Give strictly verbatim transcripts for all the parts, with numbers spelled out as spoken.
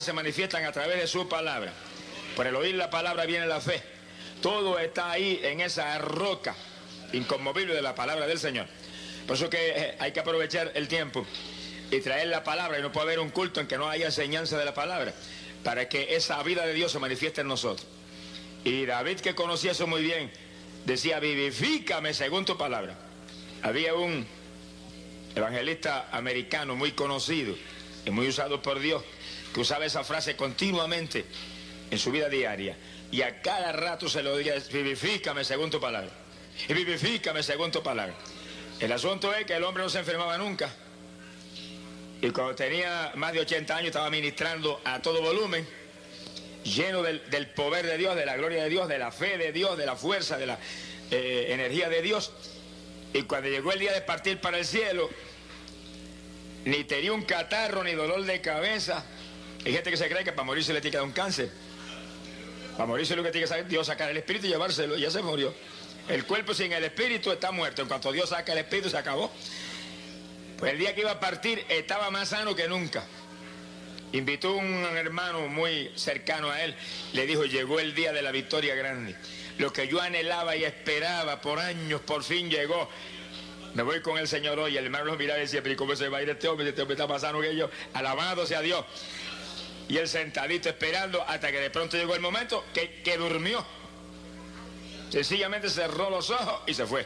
se manifiestan a través de su palabra. Por el oír la palabra viene la fe. Todo está ahí en esa roca inconmovible de la palabra del Señor. Por eso que hay que aprovechar el tiempo y traer la palabra, y no puede haber un culto en que no haya enseñanza de la palabra, para que esa vida de Dios se manifieste en nosotros. Y David, que conocía eso muy bien, decía: vivifícame según tu palabra. Había un evangelista americano muy conocido y muy usado por Dios, que usaba esa frase continuamente en su vida diaria, y a cada rato se lo decía: vivifícame según tu palabra, y vivifícame según tu palabra. El asunto es que el hombre no se enfermaba nunca, y cuando tenía más de ochenta años estaba ministrando a todo volumen, lleno del, del poder de Dios, de la gloria de Dios, de la fe de Dios, de la fuerza, de la eh, energía de Dios. Y cuando llegó el día de partir para el cielo, ni tenía un catarro, ni dolor de cabeza. Hay gente que se cree que para morirse le tiene que dar un cáncer. Para morirse lo que tiene que saber Dios, sacar el espíritu y llevárselo, y ya se murió. El cuerpo sin el espíritu está muerto. En cuanto Dios saca el espíritu, se acabó. Pues el día que iba a partir estaba más sano que nunca. Invitó a un hermano muy cercano a él, le dijo: llegó el día de la victoria grande. Lo que yo anhelaba y esperaba por años, por fin llegó. Me voy con el Señor hoy. El hermano lo miraba y decía: pero ¿cómo se va a ir este hombre? Este hombre está más sano que yo. Alabado sea Dios. Y él sentadito esperando, hasta que de pronto llegó el momento que, que durmió. Sencillamente cerró los ojos y se fue.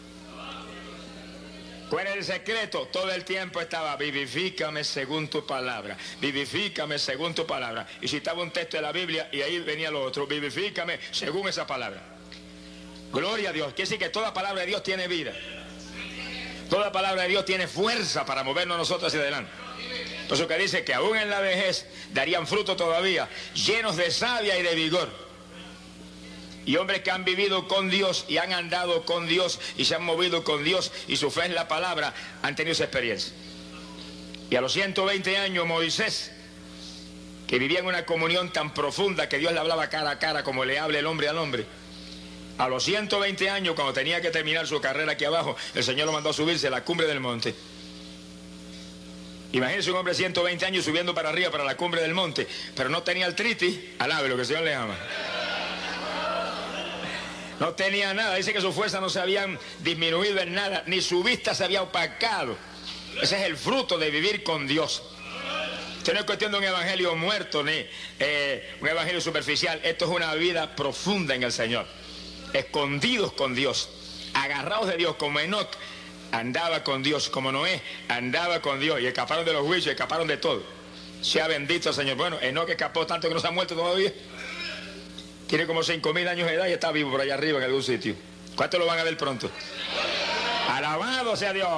¿Cuál es el secreto? Todo el tiempo estaba: vivifícame según tu palabra, vivifícame según tu palabra. Y citaba un texto de la Biblia y ahí venía lo otro: vivifícame según esa palabra. Gloria a Dios. Quiere decir que toda palabra de Dios tiene vida. Toda palabra de Dios tiene fuerza para movernos nosotros hacia adelante. Por eso que dice que aún en la vejez darían fruto todavía, llenos de savia y de vigor. Y hombres que han vivido con Dios y han andado con Dios y se han movido con Dios y su fe en la palabra, han tenido esa experiencia. Y a los ciento veinte años Moisés, que vivía en una comunión tan profunda que Dios le hablaba cara a cara como le habla el hombre al hombre, a los ciento veinte años, cuando tenía que terminar su carrera aquí abajo, el Señor lo mandó a subirse a la cumbre del monte. Imagínense un hombre de ciento veinte años subiendo para arriba, para la cumbre del monte, pero no tenía artritis, alabe lo que el Señor le ama. No tenía nada, dice que su fuerza no se habían disminuido en nada, ni su vista se había opacado. Ese es el fruto de vivir con Dios. Esto no es cuestión de un evangelio muerto, ni eh, un evangelio superficial. Esto es una vida profunda en el Señor. Escondidos con Dios, agarrados de Dios, como Enoc andaba con Dios, como Noé andaba con Dios, y escaparon de los juicios, escaparon de todo. Sea bendito el Señor. Bueno, Enoc escapó tanto que no se ha muerto todavía. Tiene como cinco mil años de edad y está vivo por allá arriba en algún sitio. ¿Cuántos lo van a ver pronto? Alabado sea Dios.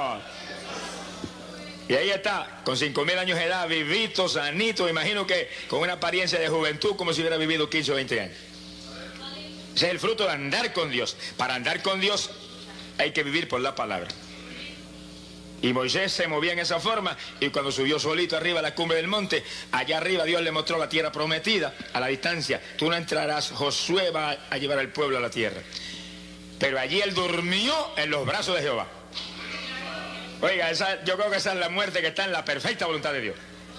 Y ahí está, con cinco mil años de edad, vivito, sanito, imagino que con una apariencia de juventud como si hubiera vivido quince o veinte años. Ese es el fruto de andar con Dios. Para andar con Dios hay que vivir por la palabra. Y Moisés se movía en esa forma, y cuando subió solito arriba a la cumbre del monte, allá arriba Dios le mostró la tierra prometida a la distancia. Tú no entrarás, Josué va a llevar al pueblo a la tierra. Pero allí él durmió en los brazos de Jehová. Oiga, esa, yo creo que esa es la muerte que está en la perfecta voluntad de Dios.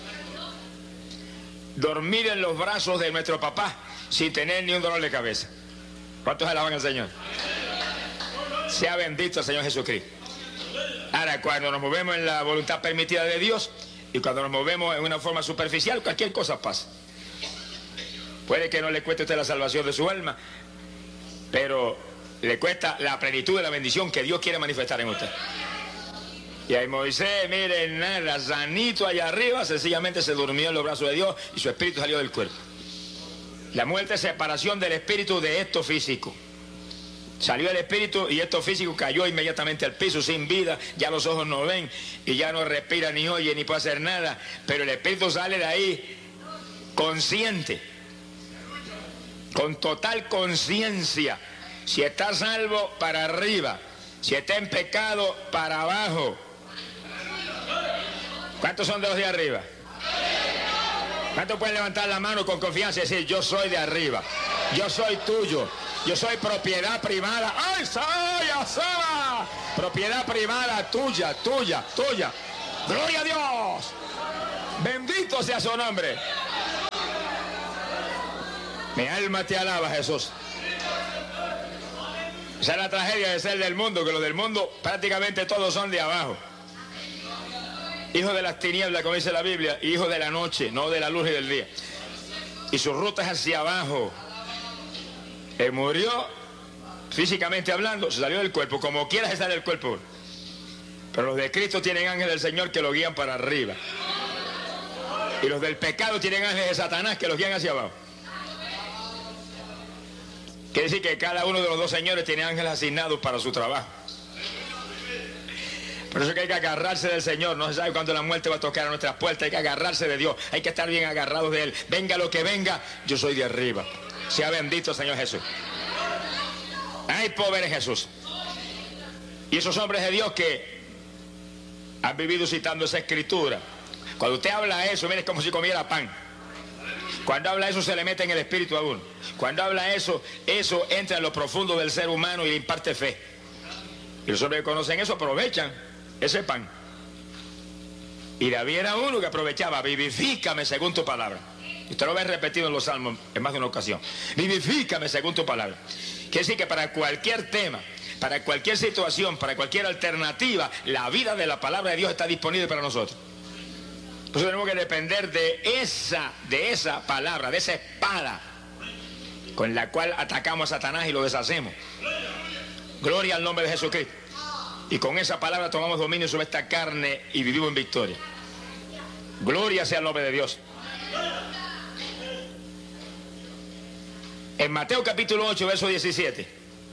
Dormir en los brazos de nuestro papá sin tener ni un dolor de cabeza. ¿Cuántos alaban al Señor? Sea bendito el Señor Jesucristo. Ahora, cuando nos movemos en la voluntad permitida de Dios y cuando nos movemos en una forma superficial, cualquier cosa pasa. Puede que no le cueste a usted la salvación de su alma, pero le cuesta la plenitud de la bendición que Dios quiere manifestar en usted. Y ahí Moisés, miren, nada, sanito allá arriba, sencillamente se durmió en los brazos de Dios y su espíritu salió del cuerpo. La muerte es separación del espíritu de esto físico. Salió el espíritu y esto físico cayó inmediatamente al piso sin vida, ya los ojos no ven y ya no respira ni oye ni puede hacer nada, pero el espíritu sale de ahí consciente, con total conciencia. Si está salvo, para arriba; si está en pecado, para abajo. ¿Cuántos son de los de arriba? ¿Cuántos pueden levantar la mano con confianza y decir: yo soy de arriba, yo soy tuyo, yo soy propiedad privada? ¡Ay, soy asada! Propiedad privada tuya, tuya, tuya. ¡Gloria a Dios! Bendito sea su nombre. Mi alma te alaba, Jesús. Esa es la tragedia de ser del mundo, que los del mundo prácticamente todos son de abajo. Hijos de las tinieblas, como dice la Biblia, hijos de la noche, no de la luz y del día. Y su ruta es hacia abajo. Él murió, físicamente hablando, se salió del cuerpo, como quiera se sale del cuerpo. Pero los de Cristo tienen ángeles del Señor que lo guían para arriba. Y los del pecado tienen ángeles de Satanás que los guían hacia abajo. Quiere decir que cada uno de los dos señores tiene ángeles asignados para su trabajo. Por eso es que hay que agarrarse del Señor. No se sabe cuándo la muerte va a tocar a nuestras puertas. Hay que agarrarse de Dios. Hay que estar bien agarrados de Él. Venga lo que venga, yo soy de arriba. Sea bendito Señor Jesús. Hay poder en Jesús. Y esos hombres de Dios que han vivido citando esa escritura. Cuando usted habla eso, mire, es como si comiera pan. Cuando habla eso se le mete en el espíritu a uno. Cuando habla eso, eso entra en lo profundo del ser humano y le imparte fe. Y los hombres que conocen eso aprovechan ese pan. Y David era uno que aprovechaba: vivifícame según tu palabra. Usted lo ve repetido en los salmos en más de una ocasión. Vivifícame según tu palabra. Quiere decir que para cualquier tema, para cualquier situación, para cualquier alternativa, la vida de la palabra de Dios está disponible para nosotros. Por eso tenemos que depender de esa, de esa palabra, de esa espada con la cual atacamos a Satanás y lo deshacemos. Gloria al nombre de Jesucristo. Y con esa palabra tomamos dominio sobre esta carne y vivimos en victoria. Gloria sea el nombre de Dios. En Mateo capítulo ocho, verso diecisiete,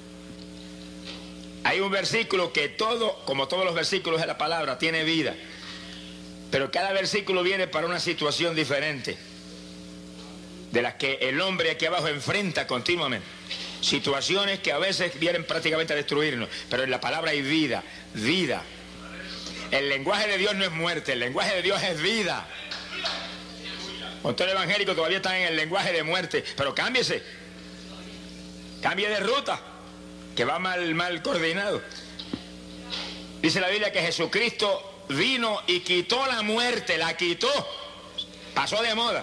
hay un versículo que todo, como todos los versículos de la palabra, tiene vida. Pero cada versículo viene para una situación diferente, de las que el hombre aquí abajo enfrenta continuamente. Situaciones que a veces vienen prácticamente a destruirnos, pero en la palabra hay vida, vida. El lenguaje de Dios no es muerte, el lenguaje de Dios es vida. Montones evangélicos todavía están en el lenguaje de muerte, pero cámbiese, cambie de ruta, que va mal, mal coordinado. Dice la Biblia que Jesucristo vino y quitó la muerte, la quitó, pasó de moda,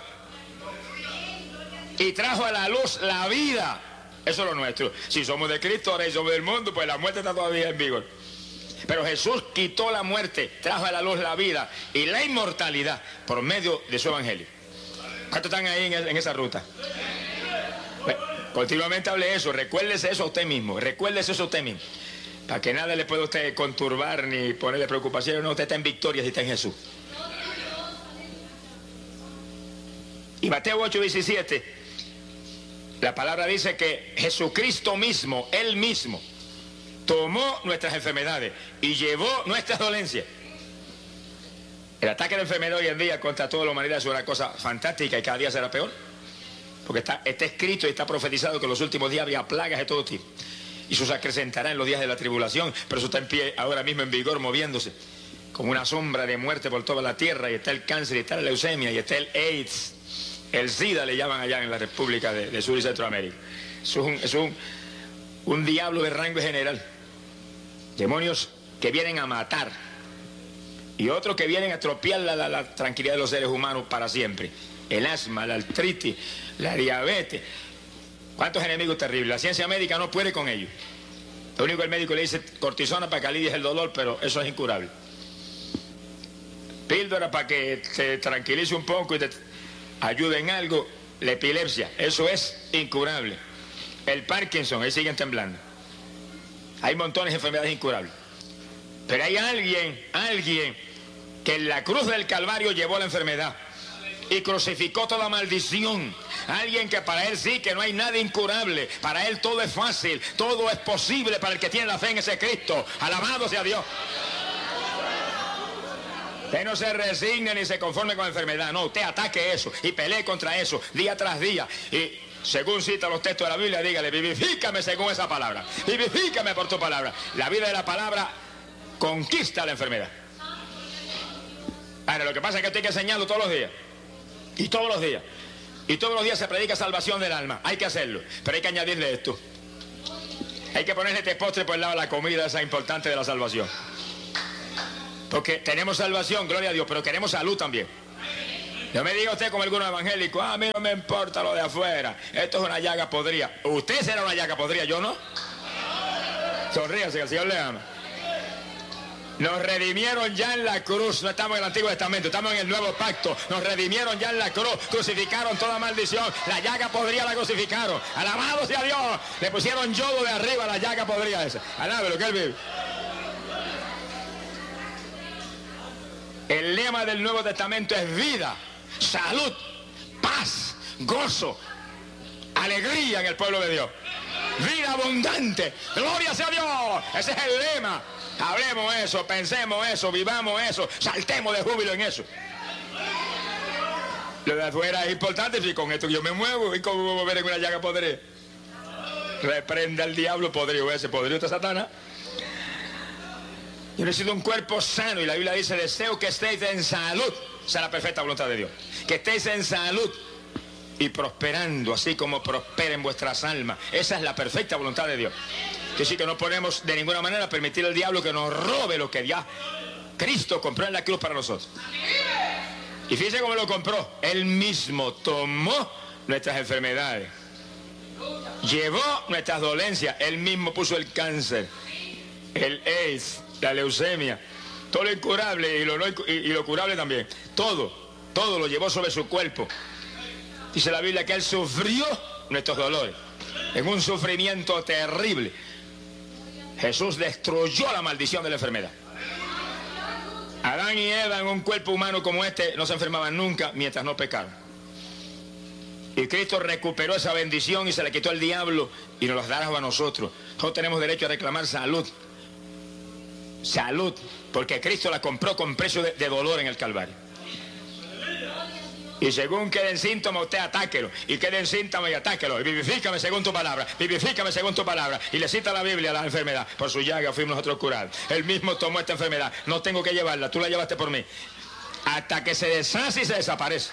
y trajo a la luz la vida. Eso es lo nuestro. Si somos de Cristo, ahora y somos del mundo, pues la muerte está todavía en vigor. Pero Jesús quitó la muerte, trajo a la luz la vida y la inmortalidad por medio de su evangelio. ¿Cuántos están ahí en, en esa ruta? Bueno, continuamente hable eso, recuérdese eso a usted mismo, recuérdese eso a usted mismo. Para que nada le pueda usted conturbar ni ponerle preocupación. No, usted está en victoria si está en Jesús. Y Mateo ocho, diecisiete, la palabra dice que Jesucristo mismo, Él mismo, tomó nuestras enfermedades y llevó nuestras dolencias. El ataque de la enfermedad hoy en día contra toda la humanidad es una cosa fantástica y cada día será peor. Porque está, está escrito y está profetizado que en los últimos días habría plagas de todo tipo. Y eso se acrecentará en los días de la tribulación, pero eso está en pie ahora mismo en vigor, moviéndose como una sombra de muerte por toda la tierra. Y está el cáncer, y está la leucemia, y está el AIDS, el SIDA le llaman allá en la República de, de Sur y Centroamérica. Eso es, un, es un, un diablo de rango general. Demonios que vienen a matar y otros que vienen a estropear la, la, la tranquilidad de los seres humanos para siempre. El asma, la artritis, la diabetes. ¿Cuántos enemigos terribles? La ciencia médica no puede con ellos. Lo único que el médico le dice cortisona para que alivies el dolor, pero eso es incurable. Píldora para que te tranquilice un poco y te ayude en algo. La epilepsia, eso es incurable. El Parkinson, ahí siguen temblando. Hay montones de enfermedades incurables. Pero hay alguien, alguien que en la cruz del Calvario llevó la enfermedad y crucificó toda maldición. Alguien que para él sí, que no hay nada incurable. Para él todo es fácil, todo es posible para el que tiene la fe en ese Cristo. Alabado sea Dios. Usted no se resigne ni se conforme con la enfermedad. No, usted ataque eso y pelee contra eso día tras día. Y según cita los textos de la Biblia, dígale: vivifícame según esa palabra. Vivifícame por tu palabra. La vida de la palabra conquista la enfermedad. Ahora, lo que pasa es que usted hay que enseñarlo todos los días. Y todos los días. Y todos los días se predica salvación del alma. Hay que hacerlo. Pero hay que añadirle esto. Hay que ponerle este postre por el lado de la comida esa importante de la salvación. Porque tenemos salvación, gloria a Dios, pero queremos salud también. No me diga usted como algunos evangélicos, ah, a mí no me importa lo de afuera, esto es una llaga podrida. Usted será una llaga podrida, yo no. Sonríase, que el Señor le ama. Nos redimieron ya en la cruz, no estamos en el Antiguo Testamento, estamos en el Nuevo Pacto. Nos redimieron ya en la cruz, crucificaron toda maldición, la llaga podrida la crucificaron. Alabado sea Dios, le pusieron yodo de arriba a la llaga podrida esa. Alabe lo que Él vive. El lema del Nuevo Testamento es vida, salud, paz, gozo, alegría en el pueblo de Dios. Vida abundante, gloria sea Dios. Ese es el lema. Hablemos eso, pensemos eso, vivamos eso, saltemos de júbilo en eso. Lo de afuera es importante, si con esto yo me muevo, ¿y cómo voy a mover en una llaga podrida? Reprenda al diablo podrido ese, podrido de Satanás. Yo necesito un cuerpo sano, y la Biblia dice, deseo que estéis en salud. Esa es la perfecta voluntad de Dios. Que estéis en salud y prosperando, así como prosperen vuestras almas. Esa es la perfecta voluntad de Dios. Que sí, que no podemos de ninguna manera permitir al diablo que nos robe lo que ya Cristo compró en la cruz para nosotros. Y fíjense cómo lo compró. Él mismo tomó nuestras enfermedades, llevó nuestras dolencias. Él mismo puso el cáncer, el AIDS, la leucemia, todo lo incurable y lo, no, y, y lo curable también. Todo, todo lo llevó sobre su cuerpo. Dice la Biblia que Él sufrió nuestros dolores en un sufrimiento terrible. Jesús destruyó la maldición de la enfermedad. Adán y Eva en un cuerpo humano como este no se enfermaban nunca mientras no pecaron. Y Cristo recuperó esa bendición y se la quitó al diablo y nos la dará a nosotros. Nosotros tenemos derecho a reclamar salud. Salud, porque Cristo la compró con precio de, de dolor en el Calvario. Y según queden síntomas, usted atáquelo. Y queden síntomas y atáquelo. Y vivifícame según tu palabra. Vivifícame según tu palabra. Y le cita la Biblia a la enfermedad. Por su llaga fuimos nosotros curados. Él mismo tomó esta enfermedad. No tengo que llevarla. Tú la llevaste por mí. Hasta que se deshace y se desaparece.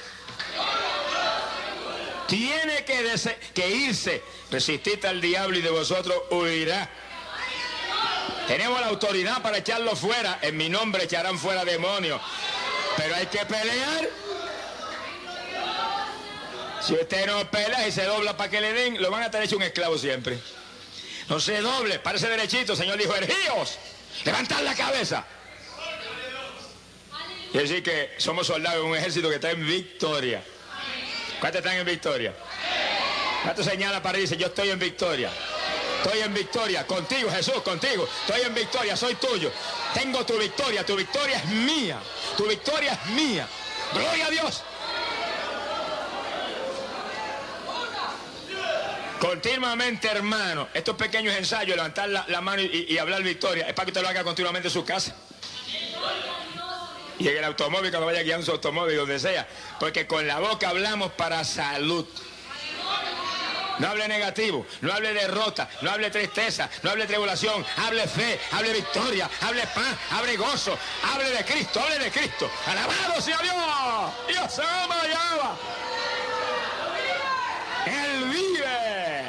Tiene que, que irse. Resistid al diablo y de vosotros huirá. Tenemos la autoridad para echarlo fuera. En mi nombre echarán fuera demonios. Pero hay que pelear. Si usted no pelea y se dobla para que le den, lo van a tener hecho un esclavo siempre. No se doble, parece derechito. El Señor dijo, erguíos, levantad la cabeza. Y decir que somos soldados de un ejército que está en victoria. ¿Cuántos están en victoria? ¿Cuántos señala para y dice, yo estoy en victoria? Estoy en victoria, contigo Jesús, contigo. Estoy en victoria, soy tuyo. Tengo tu victoria, tu victoria es mía. Tu victoria es mía. Gloria a Dios. Continuamente, hermano, estos pequeños ensayos, levantar la, la mano y, y hablar victoria, es para que usted lo haga continuamente en su casa. Y en el automóvil, cuando vaya guiando su automóvil, donde sea. Porque con la boca hablamos para salud. No hable negativo, no hable derrota, no hable tristeza, no hable tribulación, hable fe, hable victoria, hable paz, hable gozo, hable de Cristo, hable de Cristo. Alabado sea Dios. Dios ama y ama. Él vive.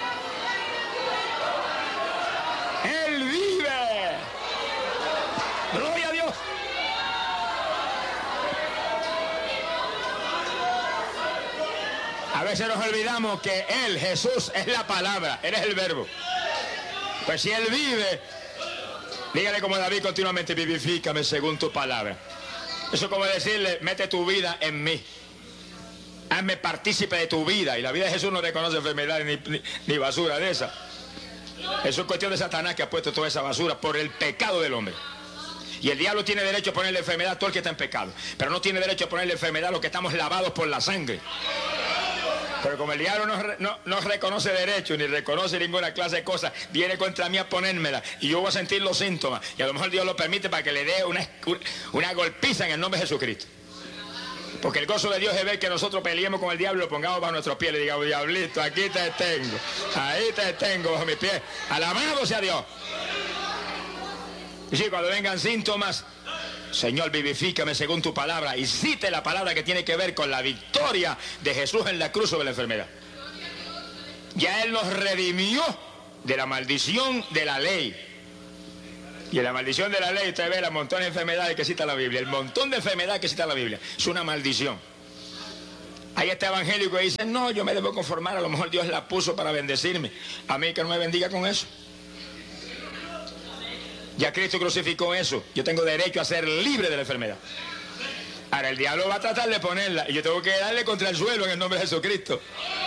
Él vive. Gloria a Dios. A veces nos olvidamos que Él, Jesús, es la palabra, Él es el verbo. Pues si Él vive, dígale como David continuamente, vivifícame según tu palabra. Eso es como decirle, mete tu vida en mí. Hazme partícipe de tu vida. Y la vida de Jesús no reconoce enfermedades ni, ni, ni basura de esa. Eso es cuestión de Satanás que ha puesto toda esa basura por el pecado del hombre. Y el diablo tiene derecho a ponerle enfermedad a todo el que está en pecado. Pero no tiene derecho a ponerle enfermedad a los que estamos lavados por la sangre. Pero como el diablo no, no, no reconoce derecho ni reconoce ninguna clase de cosas, viene contra mí a ponérmela y yo voy a sentir los síntomas. Y a lo mejor Dios lo permite para que le dé una, una golpiza en el nombre de Jesucristo. Porque el gozo de Dios es ver que nosotros peleemos con el diablo y lo pongamos bajo nuestros pies y le digamos, diablito, aquí te tengo, ahí te tengo bajo mis pies. Alabado sea Dios. Y sí, cuando vengan síntomas, Señor, vivifícame según tu palabra. Y cite la palabra que tiene que ver con la victoria de Jesús en la cruz sobre la enfermedad. Ya Él nos redimió de la maldición de la ley. Y en la maldición de la ley usted ve el montón de enfermedades que cita la Biblia. El montón de enfermedades que cita la Biblia es una maldición. Hay este evangélico que dice, no, yo me debo conformar, a lo mejor Dios la puso para bendecirme. A mí que no me bendiga con eso. Ya Cristo crucificó eso. Yo tengo derecho a ser libre de la enfermedad. Ahora el diablo va a tratar de ponerla y yo tengo que darle contra el suelo en el nombre de Jesucristo.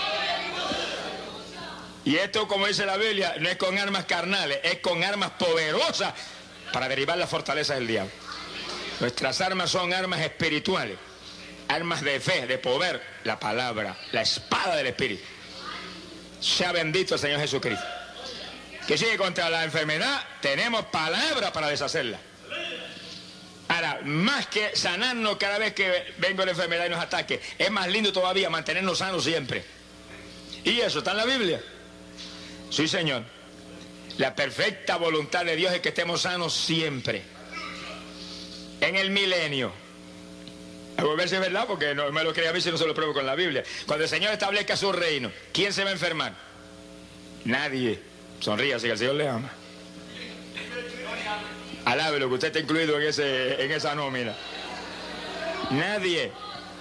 Y esto, como dice la Biblia, no es con armas carnales, es con armas poderosas para derribar las fortalezas del diablo. Nuestras armas son armas espirituales, armas de fe, de poder, la palabra, la espada del Espíritu. Sea bendito el Señor Jesucristo. Que sigue contra la enfermedad, tenemos palabra para deshacerla. Ahora, más que sanarnos cada vez que venga la enfermedad y nos ataque, es más lindo todavía mantenernos sanos siempre. Y eso está en la Biblia. Sí, Señor. La perfecta voluntad de Dios es que estemos sanos siempre. En el milenio. A volverse verdad, porque no me lo creía a mí si no se lo pruebo con la Biblia. Cuando el Señor establezca su reino, ¿quién se va a enfermar? Nadie. Sonríe, así que el Señor le ama. Alábelo, que usted está incluido en, ese, en esa nómina. Nadie.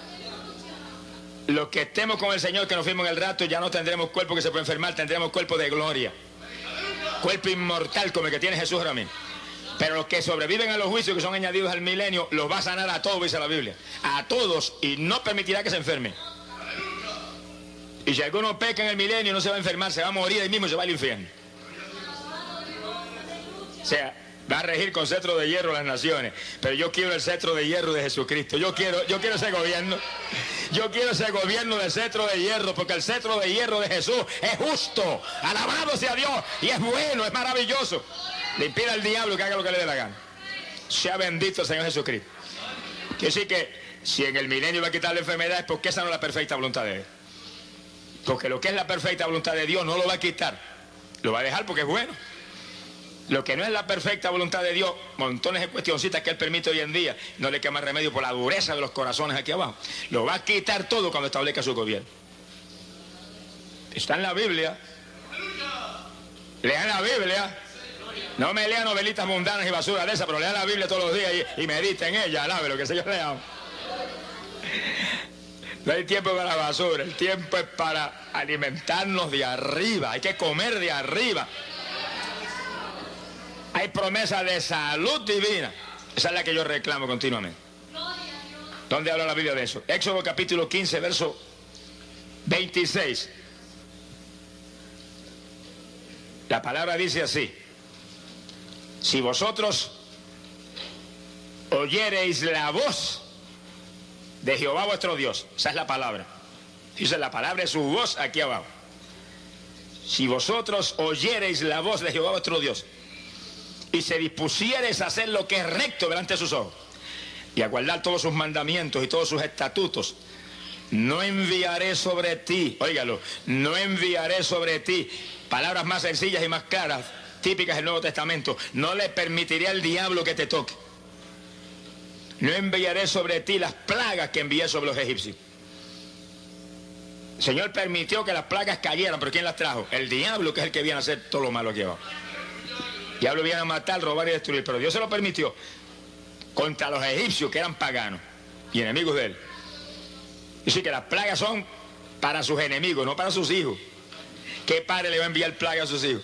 Los que estemos con el Señor, que nos fuimos en el rato, ya no tendremos cuerpo que se puede enfermar, tendremos cuerpo de gloria. Cuerpo inmortal como el que tiene Jesús ahora mismo. Pero los que sobreviven a los juicios que son añadidos al milenio, los va a sanar a todos, dice la Biblia. A todos, y no permitirá que se enfermen. Y si alguno peca en el milenio, no se va a enfermar, se va a morir ahí mismo y se va al infierno. O sea, va a regir con cetro de hierro las naciones. Pero yo quiero el cetro de hierro de Jesucristo. Yo quiero, yo quiero ese gobierno. Yo quiero ese gobierno del cetro de hierro, porque el cetro de hierro de Jesús es justo. Alabado sea Dios. Y es bueno, es maravilloso. Le impide al diablo que haga lo que le dé la gana. Sea bendito el Señor Jesucristo. Quiere decir que si en el milenio va a quitar la enfermedad es porque esa no es la perfecta voluntad de Él. Porque lo que es la perfecta voluntad de Dios no lo va a quitar. Lo va a dejar porque es bueno. Lo que no es la perfecta voluntad de Dios, montones de cuestioncitas que Él permite hoy en día, no le queda más remedio por la dureza de los corazones aquí abajo. Lo va a quitar todo cuando establezca su gobierno. Está en la Biblia. Lean la Biblia. No me lean novelitas mundanas y basura de esas, pero lean la Biblia todos los días y, y mediten en ella. Alábelo, que el Señor le ama. No hay tiempo para la basura, el tiempo es para alimentarnos de arriba. Hay que comer de arriba. Hay promesa de salud divina. Esa es la que yo reclamo continuamente. ¿Dónde habla la Biblia de eso? Éxodo capítulo quince, verso veintiséis. La palabra dice así: si vosotros oyereis la voz de Jehová vuestro Dios, esa es la palabra. Dice, la palabra es su voz aquí abajo. Si vosotros oyereis la voz de Jehová vuestro Dios y se dispusiereis a hacer lo que es recto delante de sus ojos y a guardar todos sus mandamientos y todos sus estatutos, no enviaré sobre ti, óigalo, no enviaré sobre ti, palabras más sencillas y más claras, típicas del Nuevo Testamento, no le permitiré al diablo que te toque. No enviaré sobre ti las plagas que envié sobre los egipcios. El Señor permitió que las plagas cayeran, pero ¿quién las trajo? El diablo, que es el que viene a hacer todo lo malo aquí abajo. El diablo viene a matar, robar y destruir, pero Dios se lo permitió contra los egipcios, que eran paganos y enemigos de él. Dice que las plagas son para sus enemigos, no para sus hijos. ¿Qué padre le va a enviar plagas a sus hijos?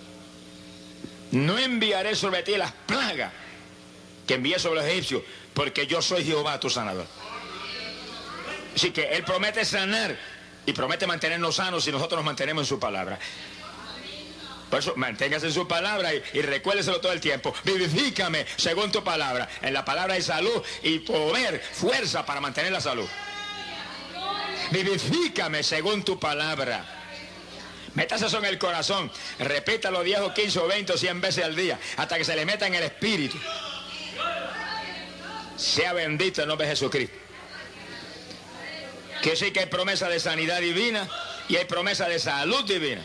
No enviaré sobre ti las plagas que envié sobre los egipcios, porque yo soy Jehová tu sanador. Así que Él promete sanar y promete mantenernos sanos si nosotros nos mantenemos en su palabra. Por eso, manténgase en su palabra y, y recuérdeselo todo el tiempo. Vivifícame según tu palabra. En la palabra hay salud y poder, fuerza para mantener la salud. Vivifícame según tu palabra. Métase eso en el corazón. Repítalo diez o quince o veinte o cien veces al día, hasta que se le meta en el espíritu. Sea bendito el nombre de Jesucristo. Que sí que hay promesa de sanidad divina y hay promesa de salud divina.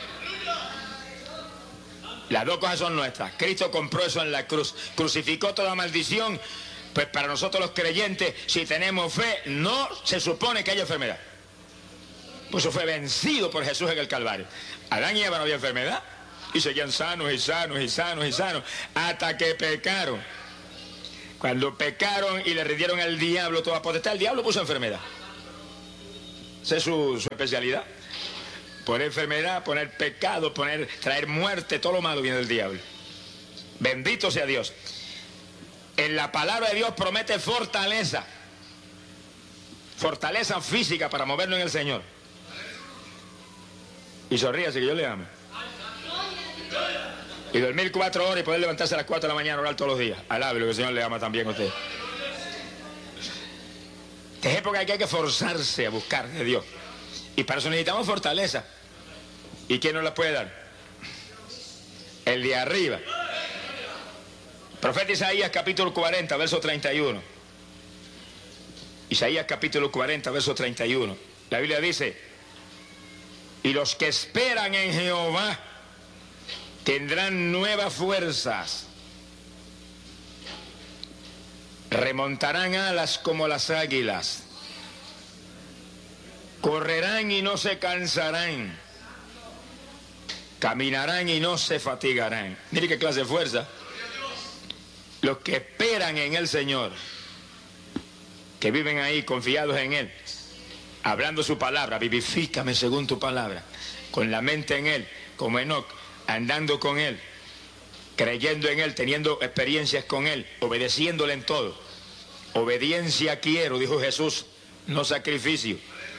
Las dos cosas son nuestras. Cristo compró eso en la cruz. Crucificó toda maldición. Pues para nosotros los creyentes, si tenemos fe, no se supone que haya enfermedad. Pues eso fue vencido por Jesús en el Calvario. Adán y Eva no había enfermedad. Y seguían sanos y sanos y sanos y sanos. Hasta que pecaron. Cuando pecaron y le rindieron al diablo toda potestad, el diablo puso enfermedad. Esa es su, su especialidad. Poner enfermedad, poner pecado, poner, traer muerte, todo lo malo viene del diablo. Bendito sea Dios. En la palabra de Dios promete fortaleza. Fortaleza física para movernos en el Señor. Y sonríase que yo le amo. Y dormir cuatro horas y poder levantarse a las cuatro de la mañana a orar todos los días. Alabe lo que el Señor le ama también a usted. Es época que hay que forzarse a buscar de Dios. Y para eso necesitamos fortaleza. ¿Y quién nos la puede dar? El de arriba. Profeta Isaías capítulo cuarenta, verso treinta y uno. Isaías capítulo cuarenta, verso treinta y uno. La Biblia dice: y los que esperan en Jehová tendrán nuevas fuerzas, remontarán alas como las águilas, correrán y no se cansarán, caminarán y no se fatigarán. Mire qué clase de fuerza. Los que esperan en el Señor, que viven ahí confiados en Él, hablando su palabra, vivifícame según tu palabra, con la mente en Él, como Enoc, andando con Él, creyendo en Él, teniendo experiencias con Él, obedeciéndole en todo. Obediencia quiero, dijo Jesús, no sacrificio.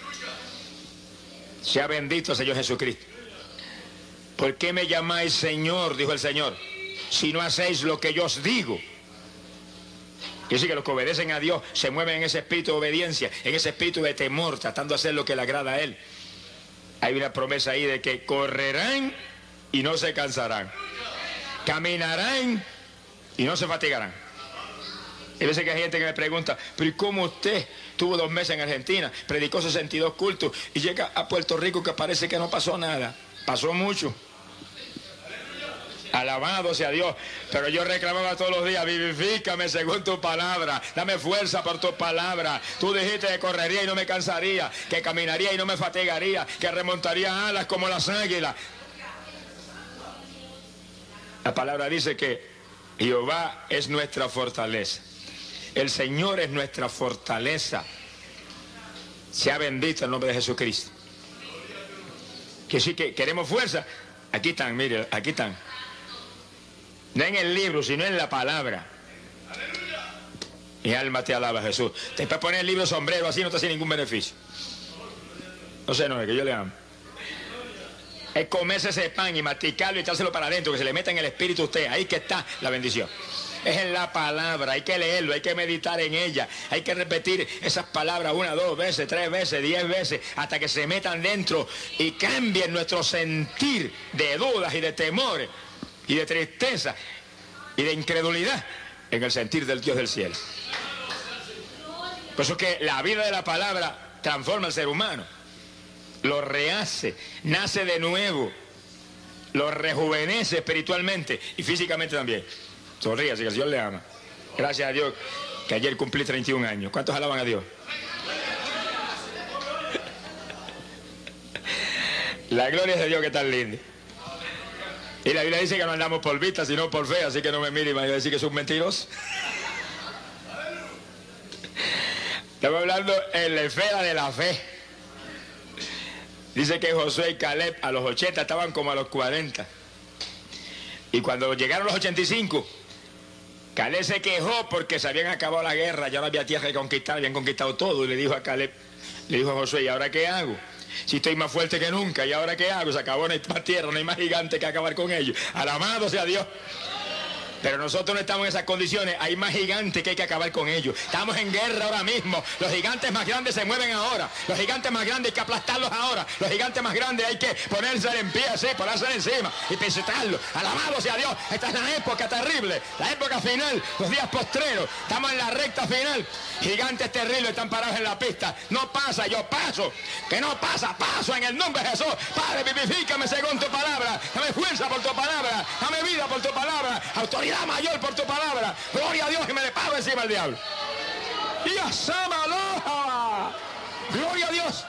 Sea bendito el Señor Jesucristo. ¿Por qué me llamáis Señor?, dijo el Señor, si no hacéis lo que yo os digo. Quiere decir que los que obedecen a Dios se mueven en ese espíritu de obediencia, en ese espíritu de temor, tratando de hacer lo que le agrada a Él. Hay una promesa ahí de que correrán y no se cansarán, caminarán y no se fatigarán. Y a veces que hay gente que me pregunta, pero ¿y cómo usted tuvo dos meses en Argentina, predicó sesenta y dos cultos y llega a Puerto Rico que parece que no pasó nada? Pasó mucho. Alabado sea Dios, pero yo reclamaba todos los días, vivifícame según tu palabra, dame fuerza por tu palabra. Tú dijiste que correría y no me cansaría, que caminaría y no me fatigaría, que remontaría alas como las águilas. La palabra dice que Jehová es nuestra fortaleza, el Señor es nuestra fortaleza. Sea bendito el nombre de Jesucristo. Que sí que queremos fuerza, aquí están, mire, aquí están. No en el libro, sino en la palabra. Mi alma te alaba, Jesús. Te puedes poner el libro sombrero así, no te hace ningún beneficio. No sé, no es que yo le amo. Es comerse ese pan y masticarlo y echárselo para adentro, que se le meta en el espíritu a usted. Ahí que está la bendición. Es en la palabra, hay que leerlo, hay que meditar en ella, hay que repetir esas palabras una, dos veces, tres veces, diez veces, hasta que se metan dentro y cambien nuestro sentir de dudas y de temores y de tristeza y de incredulidad en el sentir del Dios del cielo. Por eso es que la vida de la palabra transforma al ser humano, lo rehace, nace de nuevo, lo rejuvenece espiritualmente y físicamente también. Sonríase, que el Señor le ama. Gracias a Dios que ayer cumplí treinta y un años. ¿Cuántos alaban a Dios? La gloria es de Dios, que tan lindo. Y la Biblia dice que no andamos por vista, sino por fe, así que no me mire y me va a decir que es un mentiroso. Estamos hablando en la esfera de la fe. Dice que Josué y Caleb a los ochenta estaban como a los cuarenta. Y cuando llegaron los ochenta y cinco, Caleb se quejó porque se habían acabado la guerra, ya no había tierra que conquistar, habían conquistado todo. Y le dijo a Caleb, le dijo a Josué, ¿y ahora qué hago? Si estoy más fuerte que nunca, ¿y ahora qué hago? Se acabó, no hay más tierra, no hay más gigante que acabar con ellos. Alabado sea Dios. Pero nosotros no estamos en esas condiciones, hay más gigantes que hay que acabar con ellos. Estamos en guerra ahora mismo, los gigantes más grandes se mueven ahora, los gigantes más grandes hay que aplastarlos ahora, los gigantes más grandes hay que ponerse en pie así, ponerse encima y pisotearlos. Alabado sea Dios, esta es la época terrible, la época final, los días postreros, estamos en la recta final. Gigantes terribles están parados en la pista, no pasa, yo paso, que no pasa, paso en el nombre de Jesús. Padre, vivifícame según tu palabra, dame fuerza por tu palabra, dame vida por tu palabra, autoridad mayor por tu palabra. Gloria a Dios, que me le pago encima al diablo. Y asámalo. Gloria a Dios.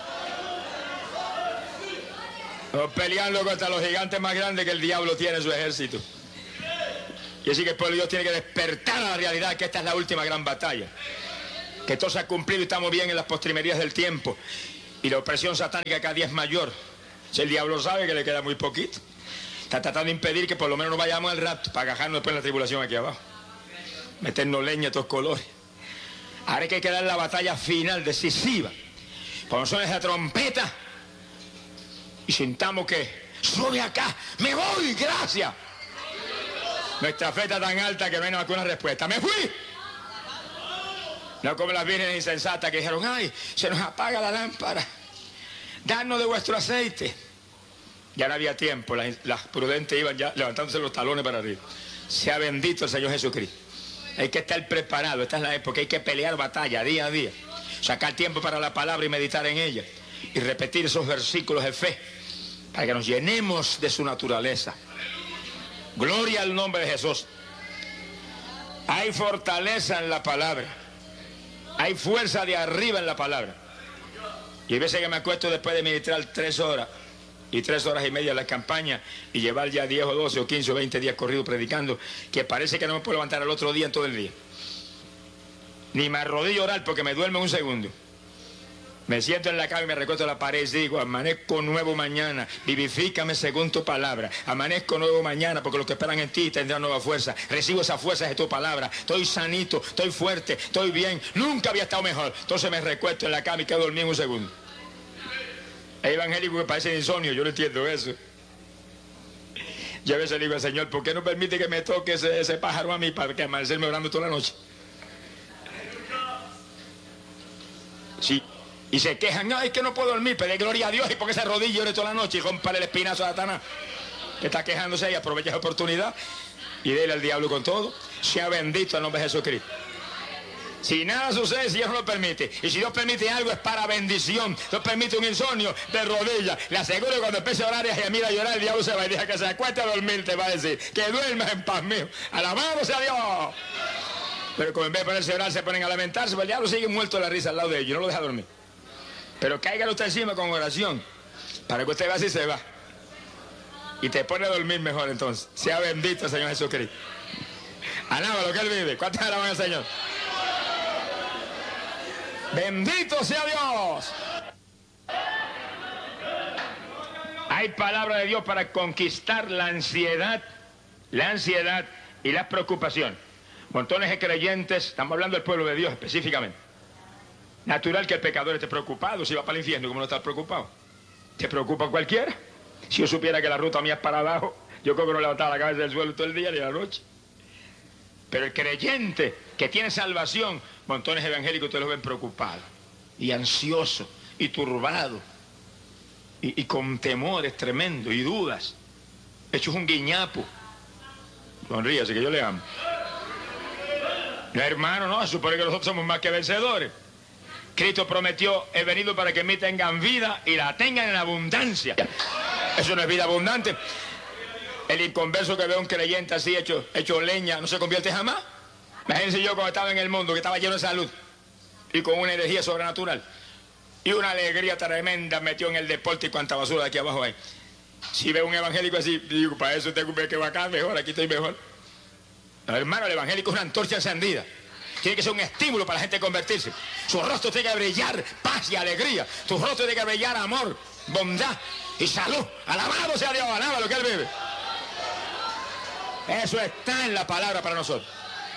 Estamos peleando contra los gigantes más grandes que el diablo tiene en su ejército. Y así que el pueblo de Dios tiene que despertar a la realidad que esta es la última gran batalla, que todo se ha cumplido y estamos bien en las postrimerías del tiempo. Y la opresión satánica cada día es mayor. Si el diablo sabe que le queda muy poquito, está tratando de impedir que por lo menos no vayamos al rapto para agajarnos después en la tribulación aquí abajo. Meternos leña de todos colores. Ahora hay que dar la batalla final, decisiva. Cuando suene esa trompeta y sintamos que sube acá, me voy, gracias. Nuestra fe está tan alta que no hay nada que una respuesta. ¡Me fui! No como las vírgenes insensatas que dijeron, ay, se nos apaga la lámpara, danos de vuestro aceite. Ya no había tiempo, las, las prudentes iban ya levantándose los talones para arriba. Sea bendito el Señor Jesucristo. Hay que estar preparado, esta es la época, hay que pelear batalla día a día. Sacar tiempo para la palabra y meditar en ella. Y repetir esos versículos de fe, para que nos llenemos de su naturaleza. Gloria al nombre de Jesús. Hay fortaleza en la palabra. Hay fuerza de arriba en la palabra. Y hay veces que me acuesto después de ministrar tres horas y tres horas y media en la campaña y llevar ya diez o doce o quince o veinte días corridos predicando, que parece que no me puedo levantar al otro día en todo el día. Ni me arrodillo a orar porque me duermo en un segundo. Me siento en la cama y me recuesto en la pared y digo, amanezco nuevo mañana, vivifícame según tu palabra. Amanezco nuevo mañana porque los que esperan en ti tendrán nueva fuerza. Recibo esa fuerza de tu palabra. Estoy sanito, estoy fuerte, estoy bien. Nunca había estado mejor. Entonces me recuesto en la cama y quedo dormido en un segundo. Hay evangélicos que parecen insomnio, yo no entiendo eso. Yo a veces le digo al Señor, ¿por qué no permite que me toque ese, ese pájaro a mí para que amanecerme orando toda la noche? Sí. Y se quejan, no, es que no puedo dormir, pero gloria a Dios, y porque se arrodilla y ore toda la noche y rompale el espinazo a Satanás, que está quejándose y aprovecha esa oportunidad y dele al diablo con todo. Sea bendito el nombre de Jesucristo. Si nada sucede, si Dios no lo permite, y si Dios permite algo es para bendición. Dios permite un insomnio de rodillas, le aseguro que cuando empiece a orar y a gemir, a llorar, el diablo se va y deja que se acueste a dormir, te va a decir, que duermas en paz mío, alabado sea Dios. Pero como en vez de ponerse a orar se ponen a lamentarse, pues el diablo sigue muerto de la risa al lado de ellos, no lo deja dormir. Pero cáigale usted encima con oración, para que usted vea si se va. Y te pone a dormir mejor entonces. Sea bendito el Señor Jesucristo. Alaba lo que Él vive. ¿Cuántos alaban al Señor? Bendito sea Dios. Hay palabra de Dios para conquistar la ansiedad, la ansiedad y las preocupaciones. Montones de creyentes, estamos hablando del pueblo de Dios específicamente. Natural que el pecador esté preocupado, si va para el infierno, ¿cómo no está preocupado? ¿Te preocupa cualquiera? Si yo supiera que la ruta mía es para abajo, yo creo que no levantaba la cabeza del suelo todo el día ni la noche. Pero el creyente que tiene salvación, montones de evangélicos ustedes los ven preocupados, y ansiosos, y turbados, y, y con temores tremendos, y dudas, hechos un guiñapo. Sonríase que yo le amo. No, hermano, no, se supone que nosotros somos más que vencedores. Cristo prometió, he venido para que en mí tengan vida y la tengan en abundancia. Eso no es vida abundante. El inconverso que ve a un creyente así hecho, hecho leña, ¿no se convierte jamás? Imagínense yo cuando estaba en el mundo, que estaba lleno de salud y con una energía sobrenatural y una alegría tremenda metió en el deporte y cuánta basura de aquí abajo hay. Si veo un evangélico así, digo, para eso tengo que ir acá mejor, aquí estoy mejor. No, hermano, el evangélico es una antorcha encendida. Tiene que ser un estímulo para la gente convertirse. Su rostro tiene que brillar paz y alegría. Tu rostro tiene que brillar amor, bondad y salud. Alabado sea Dios, alaba lo que Él vive. Eso está en la palabra para nosotros.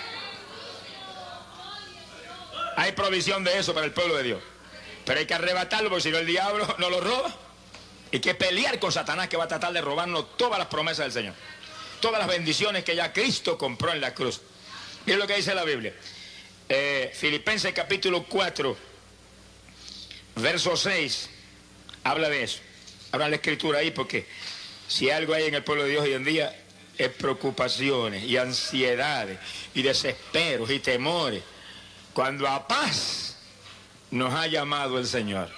Hay provisión de eso para el pueblo de Dios. Pero hay que arrebatarlo porque si no el diablo no lo roba. Hay que pelear con Satanás que va a tratar de robarnos todas las promesas del Señor. Todas las bendiciones que ya Cristo compró en la cruz. Miren lo que dice la Biblia. Eh, Filipenses capítulo cuatro, verso seis, habla de eso. Habla la escritura ahí porque si algo hay en el pueblo de Dios hoy en día es preocupaciones y ansiedades y desesperos y temores. Cuando a paz nos ha llamado el Señor.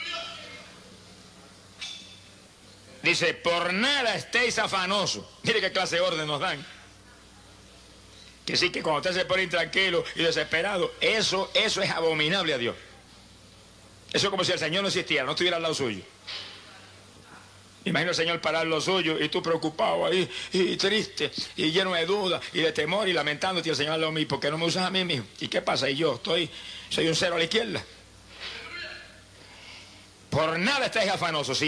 Dice, por nada estéis afanosos. Mire qué clase de orden nos dan. Que sí, que cuando usted se pone intranquilo y desesperado, eso, eso es abominable a Dios. Eso es como si el Señor no existiera, no estuviera al lado suyo. Imagina el Señor parar lo suyo y tú preocupado ahí, y triste, y lleno de dudas, y de temor, y lamentándote, y el Señor lo mismo, ¿por qué no me usas a mí mismo? ¿Y qué pasa? Y yo estoy, soy un cero a la izquierda. Por nada estéis afanosos.